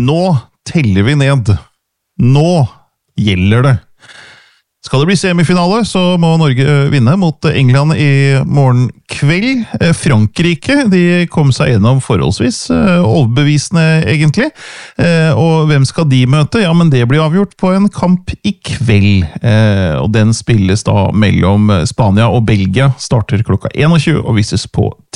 Nå teller vi ned. Nå gjelder det. Skal det bli semifinale, så må Norge vinne mot England i morgen kveld. Frankrike, de kom seg gjennom forholdsvis overbevisende egentlig. Og hvem skal de møte? Ja, men det blir avgjort på en kamp i kveld. Og den spilles da mellom Spania og Belgia. Starter klokka 21 og vises på